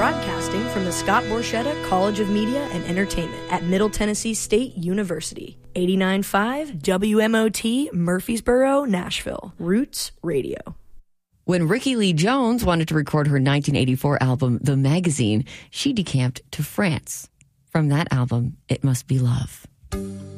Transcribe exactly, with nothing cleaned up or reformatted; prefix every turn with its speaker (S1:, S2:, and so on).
S1: Broadcasting from the Scott Borchetta College of Media and Entertainment at Middle Tennessee State University. eighty-nine point five W M O T, Murfreesboro, Nashville. Roots Radio.
S2: When Rickie Lee Jones wanted to record her nineteen eighty-four album, The Magazine, she decamped to France. From that album, It Must Be Love.